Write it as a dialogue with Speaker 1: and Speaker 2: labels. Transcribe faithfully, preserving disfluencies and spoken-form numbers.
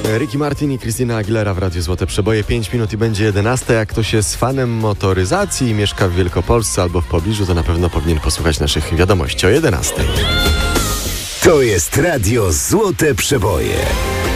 Speaker 1: Ricky Martin i Christina Aguilera w Radiu Złote Przeboje. pięć minut i będzie jedenaste. Jak ktoś jest fanem motoryzacji i mieszka w Wielkopolsce albo w pobliżu, to na pewno powinien posłuchać naszych wiadomości o jedenastej.
Speaker 2: To jest Radio Złote Przeboje.